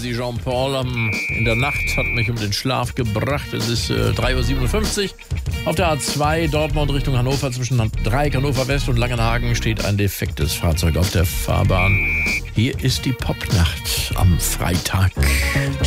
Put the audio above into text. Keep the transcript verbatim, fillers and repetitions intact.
sie Jean-Paul. Ähm, in der Nacht hat mich um den Schlaf gebracht. Es ist äh, drei Uhr siebenundfünfzig. Auf der A zwei Dortmund Richtung Hannover zwischen Dreieck Hannover West und Langenhagen steht ein defektes Fahrzeug auf der Fahrbahn. Hier ist die Popnacht am Freitag.